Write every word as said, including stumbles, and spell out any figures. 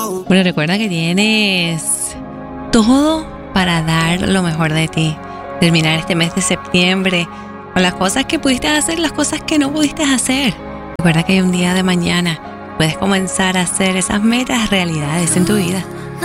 Bueno, recuerda que tienes todo para dar lo mejor de ti. Terminar este mes de septiembre con las cosas que pudiste hacer, las cosas que no pudiste hacer. Recuerda que hay un día de mañana. Puedes comenzar a hacer esas metas realidades en tu vida.